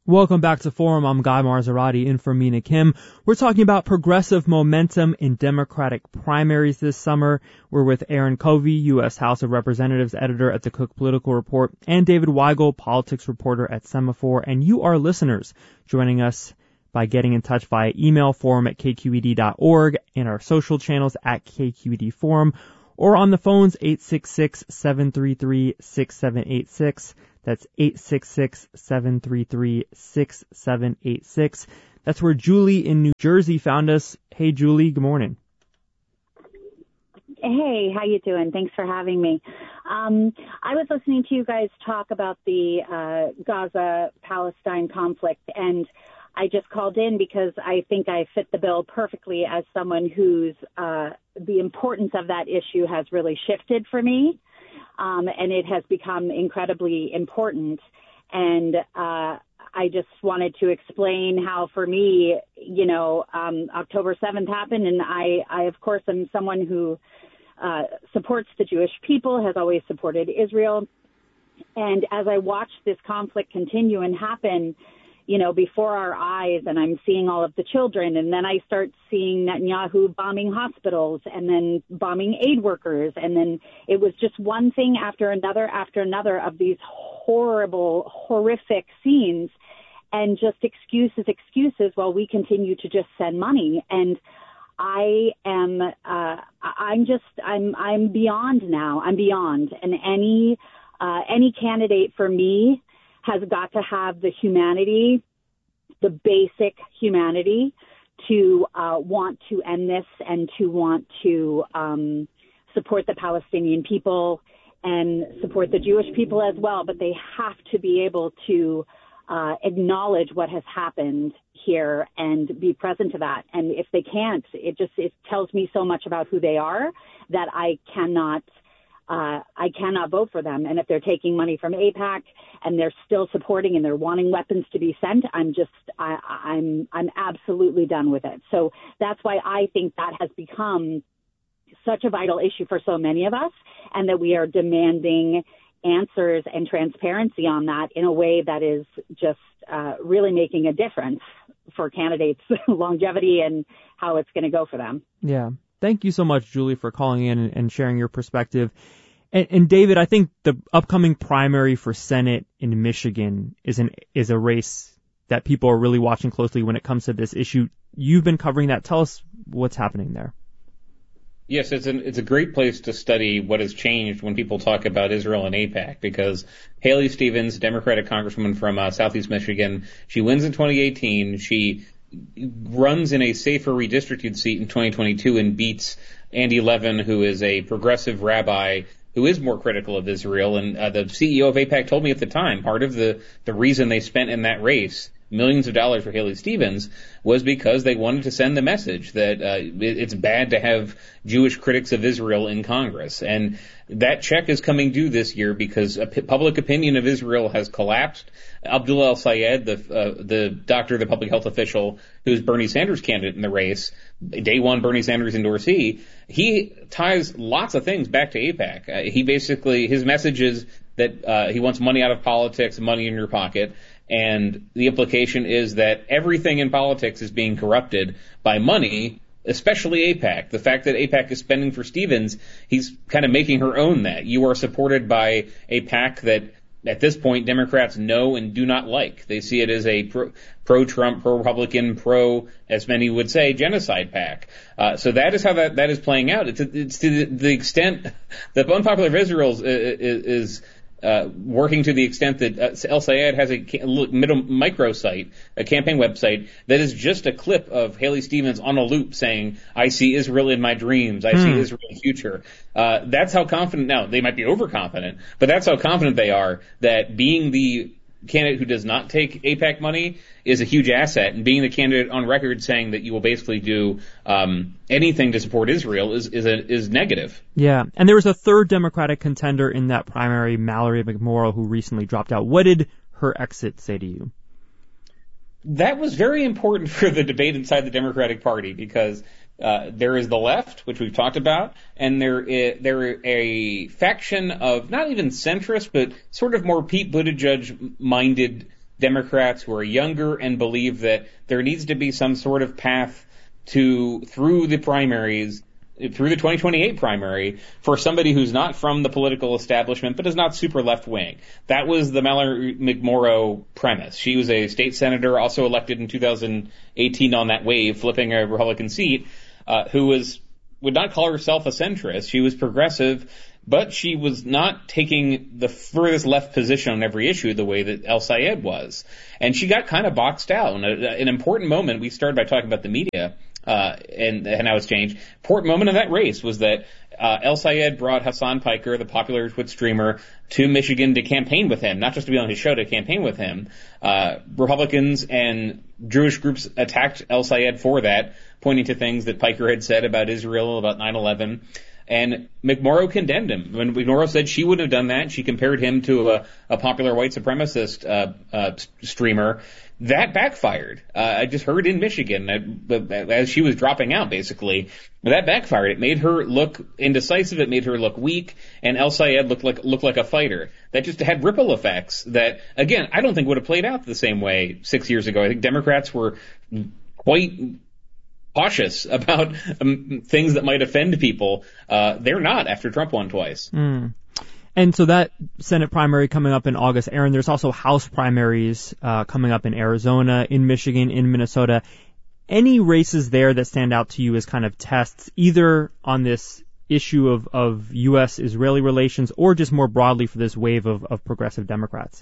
Welcome back to Forum. I'm Guy Marzorati in for Mina Kim. We're talking about progressive momentum in Democratic primaries this summer. We're with Aaron Covey, U.S. House of Representatives editor at the Cook Political Report, and David Weigel, politics reporter at Semaphore. And you, our listeners, joining us by getting in touch via email, forum@kqed.org, and our social channels at KQED Forum, or on the phones 866-733-6786. That's 866-733-6786. That's where Julie in New Jersey found us. Hey, Julie, good morning. Hey, how you doing? Thanks for having me. I was listening to you guys talk about the Gaza-Palestine conflict, and I just called in because I think I fit the bill perfectly as someone whose the importance of that issue has really shifted for me. And it has become incredibly important. And I just wanted to explain how, for me, October 7th happened. And I, of course, am someone who supports the Jewish people, has always supported Israel. And as I watch this conflict continue and happen, before our eyes, and I'm seeing all of the children, and then I start seeing Netanyahu bombing hospitals and then bombing aid workers, and then it was just one thing after another of these horrible, horrific scenes, and just excuses while we continue to just send money. And I'm beyond now. I'm beyond. And any candidate for me has got to have the humanity, the basic humanity, to want to end this and to want to support the Palestinian people and support the Jewish people as well. But they have to be able to acknowledge what has happened here and be present to that. And if they can't, it tells me so much about who they are that I cannot vote for them. And if they're taking money from AIPAC and they're still supporting and they're wanting weapons to be sent, I'm absolutely done with it. So that's why I think that has become such a vital issue for so many of us, and that we are demanding answers and transparency on that in a way that is just really making a difference for candidates' longevity and how it's going to go for them. Yeah. Thank you so much, Julie, for calling in and sharing your perspective. And David, I think the upcoming primary for Senate in Michigan is a race that people are really watching closely when it comes to this issue. You've been covering that. Tell us what's happening there. Yes, it's a great place to study what has changed when people talk about Israel and AIPAC, because Haley Stevens, Democratic congresswoman from Southeast Michigan, she wins in 2018. She runs in a safer redistricted seat in 2022 and beats Andy Levin, who is a progressive rabbi who is more critical of Israel. And the CEO of AIPAC told me at the time, part of the reason they spent in that race millions of dollars for Haley Stevens was because they wanted to send the message that it's bad to have Jewish critics of Israel in Congress. And that check is coming due this year because public opinion of Israel has collapsed. Abdullah El-Sayed, the doctor, the public health official, who's Bernie Sanders' candidate in the race, day one Bernie Sanders endorsee, he ties lots of things back to AIPAC. His message is that he wants money out of politics, money in your pocket. And the implication is that everything in politics is being corrupted by money, especially AIPAC. The fact that AIPAC is spending for Stevens, he's kind of making her own that. You are supported by a PAC that, at this point, Democrats know and do not like. They see it as a pro-Trump, pro-Republican, as many would say, genocide PAC. So that is how that is playing out. It's to the extent that Unpopular of Israel is working to the extent that El-Sayed has a microsite, a campaign website, that is just a clip of Haley Stevens on a loop saying, I see Israel in my dreams, I see Israel's future. That's how confident, now they might be overconfident, but that's how confident they are that being the candidate who does not take AIPAC money is a huge asset, and being the candidate on record saying that you will basically do anything to support Israel is negative. Yeah, and there was a third Democratic contender in that primary, Mallory McMorrow, who recently dropped out. What did her exit say to you? That was very important for the debate inside the Democratic Party, because there is the left, which we've talked about, and there a faction of not even centrist, but sort of more Pete Buttigieg-minded Democrats who are younger and believe that there needs to be some sort of path through the primaries, through the 2028 primary, for somebody who's not from the political establishment but is not super left-wing. That was the Mallory McMorrow premise. She was a state senator, also elected in 2018 on that wave, flipping a Republican seat, who would not call herself a centrist. She was progressive, but she was not taking the furthest left position on every issue the way that El Sayed was. And she got kind of boxed out. And an important moment, we started by talking about the media, and how it's changed. Important moment of that race was that El Sayed brought Hassan Piker, the popular Twitch streamer, to Michigan to campaign with him, not just to be on his show, to campaign with him. Republicans and Jewish groups attacked El Sayed for that, pointing to things that Piker had said about Israel, about 9/11. And McMorrow condemned him. When McMorrow said she wouldn't have done that, she compared him to a popular white supremacist streamer. That backfired. I just heard in Michigan, as she was dropping out, basically. That backfired. It made her look indecisive. It made her look weak. And El Sayed looked like a fighter. That just had ripple effects that, again, I don't think would have played out the same way 6 years ago. I think Democrats were quite cautious about things that might offend people. They're not after Trump won twice. And so that Senate primary coming up in August, Aaron, there's also House primaries coming up in Arizona, in Michigan, in Minnesota. Any races there that stand out to you as kind of tests, either on this issue of U.S.-Israeli relations or just more broadly for this wave of progressive Democrats?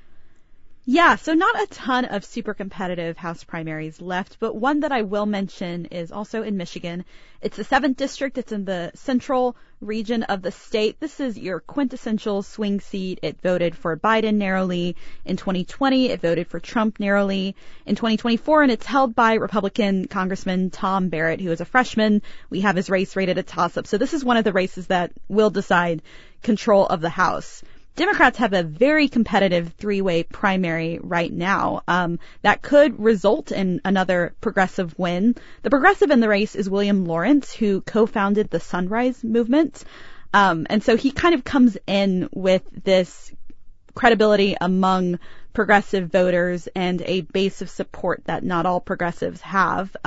Yeah, so not a ton of super competitive House primaries left, but one that I will mention is also in Michigan. It's the 7th district. It's in the central region of the state. This is your quintessential swing seat. It voted for Biden narrowly in 2020. It voted for Trump narrowly in 2024, and it's held by Republican Congressman Tom Barrett, who is a freshman. We have his race rated a toss-up. So this is one of the races that will decide control of the House. Democrats have a very competitive three-way primary right now that could result in another progressive win. The progressive in the race is William Lawrence, who co-founded the Sunrise Movement. And so he kind of comes in with this credibility among progressive voters and a base of support that not all progressives have.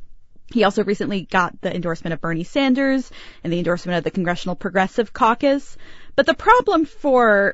He also recently got the endorsement of Bernie Sanders and the endorsement of the Congressional Progressive Caucus. But the problem for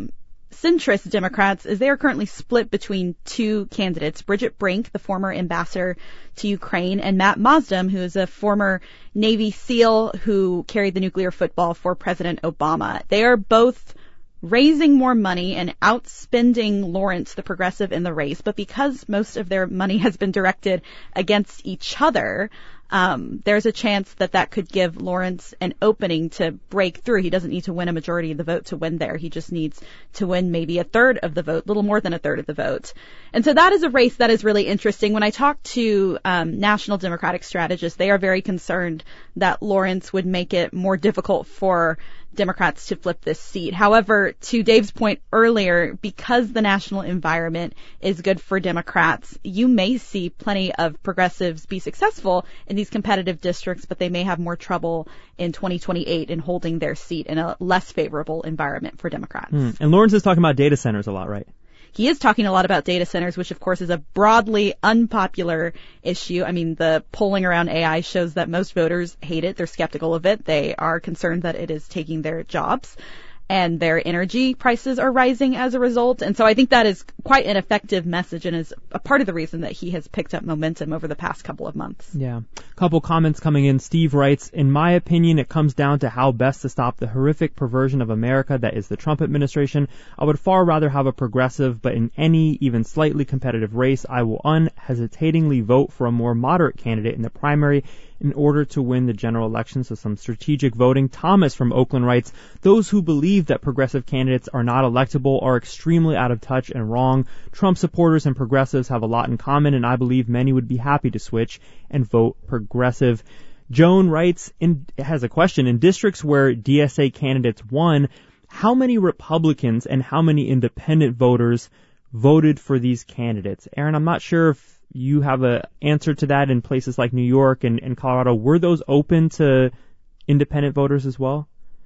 centrist Democrats is they are currently split between two candidates, Bridget Brink, the former ambassador to Ukraine, and Matt Mosdem, who is a former Navy SEAL who carried the nuclear football for President Obama. They are both raising more money and outspending Lawrence, the progressive, in the race. But because most of their money has been directed against each other, there's a chance that could give Lawrence an opening to break through. He doesn't need to win a majority of the vote to win there. He just needs to win maybe a third of the vote, little more than a third of the vote. And so that is a race that is really interesting. When I talk to national Democratic strategists, they are very concerned that Lawrence would make it more difficult for Democrats to flip this seat. However, to Dave's point earlier, because the national environment is good for Democrats, you may see plenty of progressives be successful in these competitive districts, but they may have more trouble in 2028 in holding their seat in a less favorable environment for Democrats. And Lawrence is talking about data centers a lot, right? He is talking a lot about data centers, which of course is a broadly unpopular issue. I mean, the polling around AI shows that most voters hate it. They're skeptical of it. They are concerned that it is taking their jobs, and their energy prices are rising as a result. And so I think that is quite an effective message and is a part of the reason that he has picked up momentum over the past couple of months. Yeah. Couple comments coming in. Steve writes, in my opinion, it comes down to how best to stop the horrific perversion of America that is the Trump administration. I would far rather have a progressive, but in any even slightly competitive race, I will unhesitatingly vote for a more moderate candidate in the primary in order to win the general election. So some strategic voting. Thomas from Oakland writes, those who believe that progressive candidates are not electable are extremely out of touch and wrong. Trump supporters and progressives have a lot in common, and I believe many would be happy to switch and vote progressive. Joan writes, has a question. In districts where DSA candidates won, how many Republicans and how many independent voters voted for these candidates? Aaron, I'm not sure if you have an answer to that in places like New York and Colorado. Were those open to independent voters as well?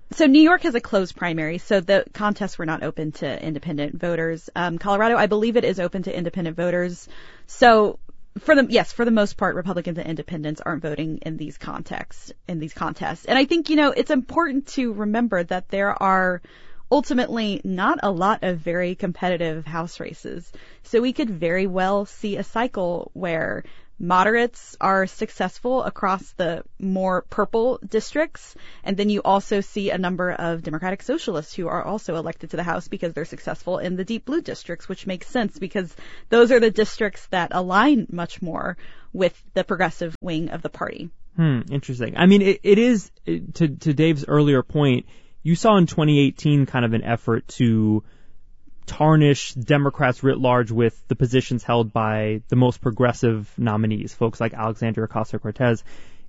So New York has a closed primary, so the contests were not open to independent voters. Colorado, I believe it is open to independent voters. So for the most part, Republicans and independents aren't voting in these contests. And I think, it's important to remember that there are ultimately not a lot of very competitive House races. So we could very well see a cycle where moderates are successful across the more purple districts, and then you also see a number of Democratic Socialists who are also elected to the House because they're successful in the deep blue districts, which makes sense because those are the districts that align much more with the progressive wing of the party. Interesting. I mean, it is, to Dave's earlier point, you saw in 2018 kind of an effort to tarnish Democrats writ large with the positions held by the most progressive nominees, folks like Alexandria Ocasio-Cortez.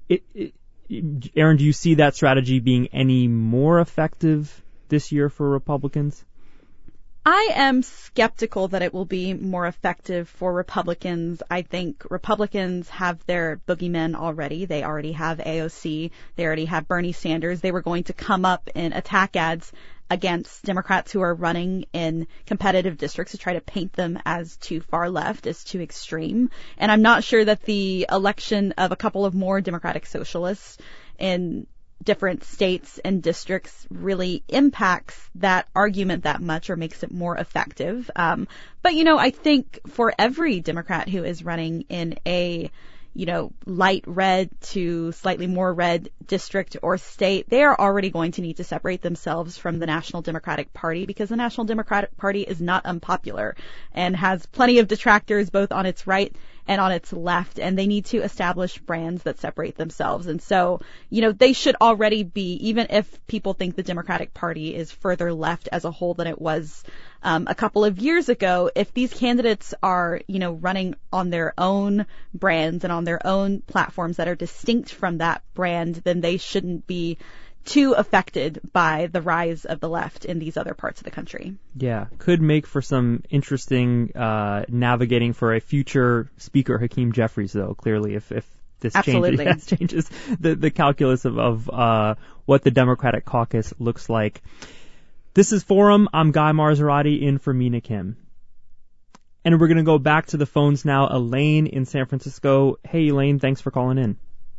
Aaron, do you see that strategy being any more effective this year for Republicans? I am skeptical that it will be more effective for Republicans. I think Republicans have their boogeymen already. They already have AOC. They already have Bernie Sanders. They were going to come up in attack ads against Democrats who are running in competitive districts to try to paint them as too far left, as too extreme. And I'm not sure that the election of a couple of more Democratic Socialists in different states and districts really impacts that argument that much or makes it more effective. But, I think for every Democrat who is running in a light red to slightly more red district or state, they are already going to need to separate themselves from the National Democratic Party because the National Democratic Party is not unpopular and has plenty of detractors both on its right and on its left, and they need to establish brands that separate themselves. And so, they should already be, even if people think the Democratic Party is further left as a whole than it was a couple of years ago, if these candidates are, running on their own brands and on their own platforms that are distinct from that brand, then they shouldn't be too affected by the rise of the left in these other parts of the country. Yeah, could make for some interesting navigating for a future Speaker Hakeem Jeffries, though, clearly, if this changes the calculus of what the Democratic caucus looks like. This is Forum. I'm Guy Marzorati in for Mina Kim. And we're going to go back to the phones now. Elaine in San Francisco. Hey, Elaine, thanks for calling in.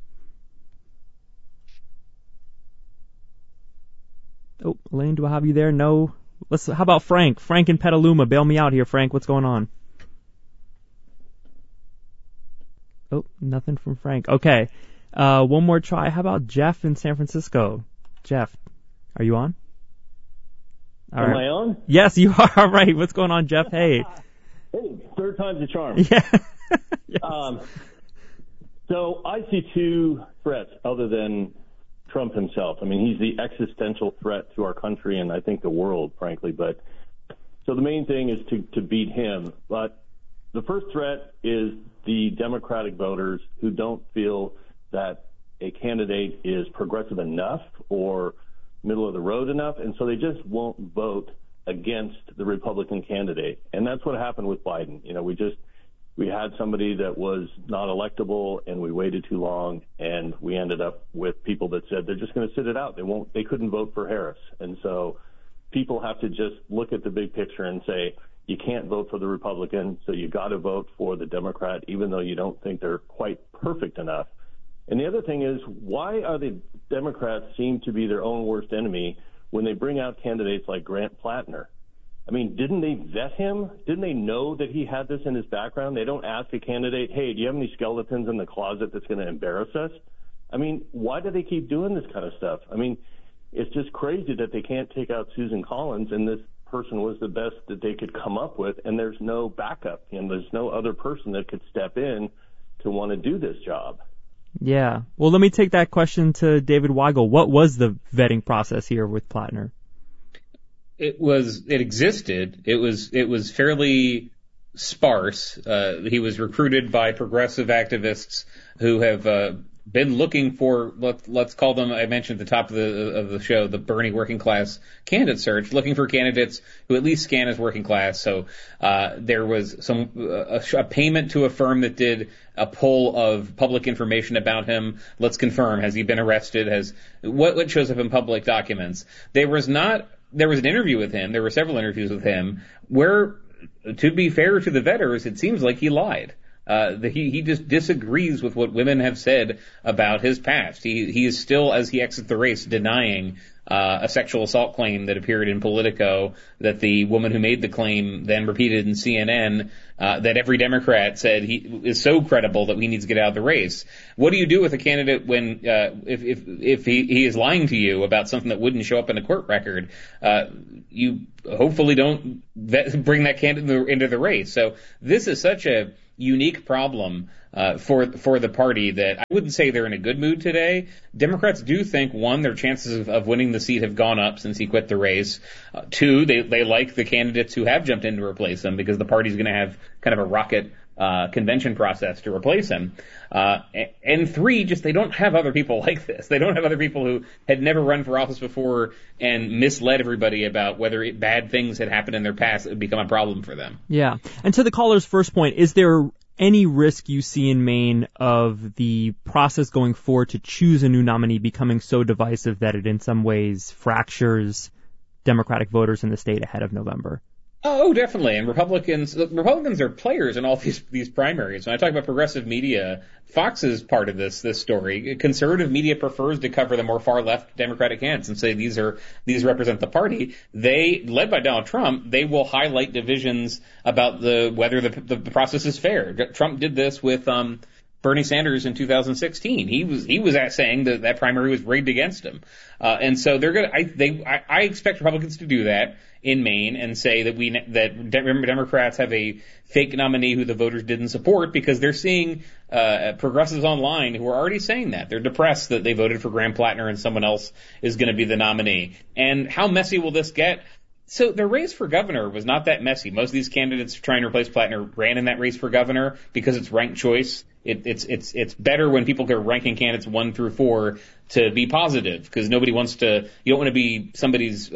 Oh, Elaine, do I have you there? No. How about Frank? Frank in Petaluma. Bail me out here, Frank. What's going on? Oh, nothing from Frank. Okay. One more try. How about Jeff in San Francisco? Jeff, are you on? Am I on? Yes, you are. All right. What's going on, Jeff? Hey. Hey, third time's a charm. Yeah. Yes. So I see two threats other than Trump himself. I mean, he's the existential threat to our country and I think the world, frankly. But so the main thing is to beat him. But the first threat is the Democratic voters who don't feel that a candidate is progressive enough or middle of the road enough, and so they just won't vote against the Republican candidate. And that's what happened with Biden. We had somebody that was not electable, and we waited too long, and we ended up with people that said they're just going to sit it out. They couldn't vote for Harris. And so people have to just look at the big picture and say, you can't vote for the Republican, so you got to vote for the Democrat, even though you don't think they're quite perfect enough. And the other thing is, why are the Democrats seem to be their own worst enemy when they bring out candidates like Grant Plattner? I mean, didn't they vet him? Didn't they know that he had this in his background? They don't ask a candidate, hey, do you have any skeletons in the closet that's going to embarrass us? I mean, why do they keep doing this kind of stuff? I mean, it's just crazy that they can't take out Susan Collins, and this person was the best that they could come up with, and there's no backup, and there's no other person that could step in to want to do this job. Yeah. Well, let me take that question to David Weigel. What was the vetting process here with Plattner? It existed. It was fairly sparse. He was recruited by progressive activists who have been looking for, let's call them, I mentioned at the top of the show, the Bernie working class candidate search, looking for candidates who at least scan as working class. So there was a payment to a firm that did a poll of public information about him. Let's confirm, has he been arrested? What shows up in public documents? There was an interview with him. There were several interviews with him where, to be fair to the vetters, it seems like he lied. He just disagrees with what women have said about his past. He is still, as he exits the race, denying a sexual assault claim that appeared in Politico that the woman who made the claim then repeated in CNN, that every Democrat said he is so credible that he needs to get out of the race. What do you do with a candidate when, if he is lying to you about something that wouldn't show up in a court record? You hopefully don't bring that candidate into the race. So this is such a unique problem for the party that I wouldn't say they're in a good mood today. Democrats do think, one, their chances of winning the seat have gone up since he quit the race. Two, they like the candidates who have jumped in to replace him because the party's going to have kind of a rocket convention process to replace him. And three, just they don't have other people like this. They don't have other people who had never run for office before and misled everybody about whether bad things had happened in their past that would become a problem for them. Yeah. And to the caller's first point, is there any risk you see in Maine of the process going forward to choose a new nominee becoming so divisive that it in some ways fractures Democratic voters in the state ahead of November? Oh, definitely. And Republicans are players in all these primaries. When I talk about progressive media, Fox is part of this story. Conservative media prefers to cover the more far left Democratic candidates and say these represent the party. They, led by Donald Trump, they will highlight divisions about whether the process is fair. Trump did this with Bernie Sanders in 2016. He was saying that primary was rigged against him. And so I expect Republicans to do that in Maine and say that Democrats have a fake nominee who the voters didn't support because they're seeing progressives online who are already saying that. They're depressed that they voted for Graham Plattner and someone else is going to be the nominee. And how messy will this get? So the race for governor was not that messy. Most of these candidates trying to replace Plattner ran in that race for governor because it's ranked choice. It's better when people are ranking candidates 1 through 4 to be positive because you don't want to be somebody's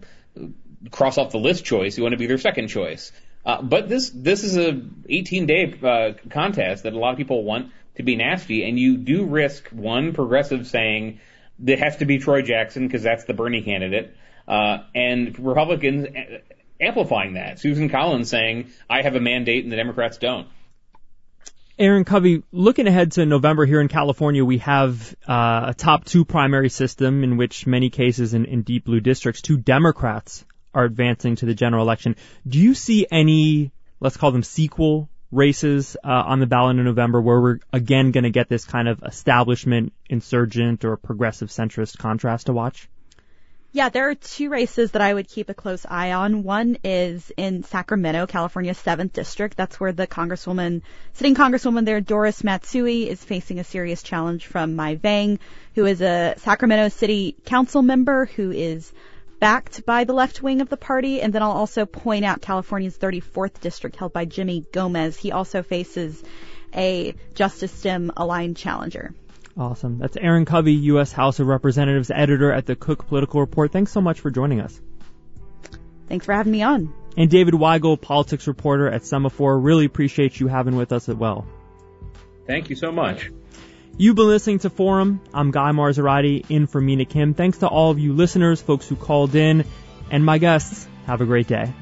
cross off the list choice. You want to be their second choice. But this is a 18-day contest that a lot of people want to be nasty, and you do risk one progressive saying it has to be Troy Jackson because that's the Bernie candidate, and Republicans amplifying that. Susan Collins saying, I have a mandate and the Democrats don't. Aaron Covey, looking ahead to November here in California, we have a top 2 primary system in which many cases in deep blue districts, 2 Democrats are advancing to the general election. Do you see any, let's call them sequel races on the ballot in November where we're again going to get this kind of establishment, insurgent, or progressive centrist contrast to watch? Yeah, there are 2 races that I would keep a close eye on. One is in Sacramento, California's 7th district. That's where the sitting congresswoman there, Doris Matsui, is facing a serious challenge from Mai Vang, who is a Sacramento City Council member who is backed by the left wing of the party. And then I'll also point out California's 34th district held by Jimmy Gomez. He also faces a Justice Dem aligned challenger. Awesome. That's Aaron Covey, U.S. House of Representatives editor at the Cook Political Report. Thanks so much for joining us. Thanks for having me on. And David Weigel, politics reporter at Semaphore. Really appreciate you having with us as well. Thank you so much. You've been listening to Forum. I'm Guy Marzorati in for Mina Kim. Thanks to all of you listeners, folks who called in, and my guests. Have a great day.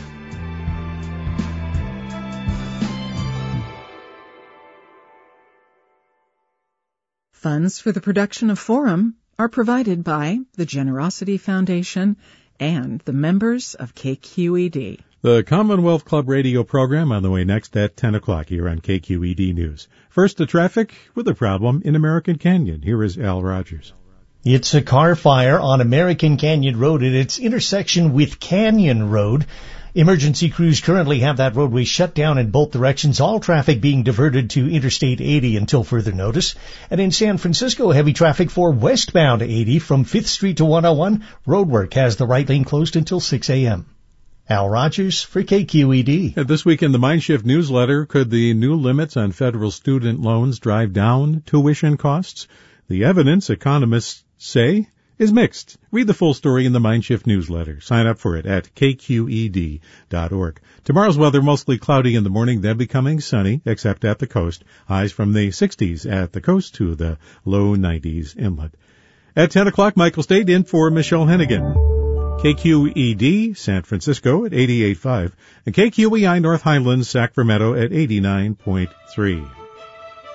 Funds for the production of Forum are provided by the Generosity Foundation and the members of KQED. The Commonwealth Club radio program on the way next at 10 o'clock here on KQED News. First, the traffic with a problem in American Canyon. Here is Al Rogers. It's a car fire on American Canyon Road at its intersection with Canyon Road. Emergency crews currently have that roadway shut down in both directions, all traffic being diverted to Interstate 80 until further notice. And in San Francisco, heavy traffic for westbound 80 from 5th Street to 101. Roadwork has the right lane closed until 6 a.m. Al Rogers for KQED. This week in the Mindshift newsletter, could the new limits on federal student loans drive down tuition costs? The evidence, economists say, is mixed. Read the full story in the Mindshift newsletter. Sign up for it at kqed.org. Tomorrow's weather, mostly cloudy in the morning, then becoming sunny, except at the coast. Highs from the 60s at the coast to the low 90s inland. At 10 o'clock, Michael stayed in for Michelle Hennigan. KQED, San Francisco at 88.5, and KQEI North Highlands, Sacramento at 89.3.